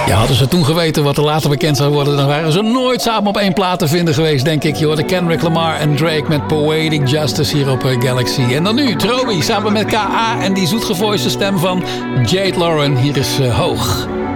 Ja, hadden ze toen geweten wat er later bekend zou worden, dan waren ze nooit samen op één plaat te vinden geweest, denk ik. Je hoorde Kendrick Lamar en Drake met Poetic Justice hier op Galaxy. En dan nu Trobi samen met K.A. en die zoetgevoiste stem van Jade Lauren. Hier is Hoog.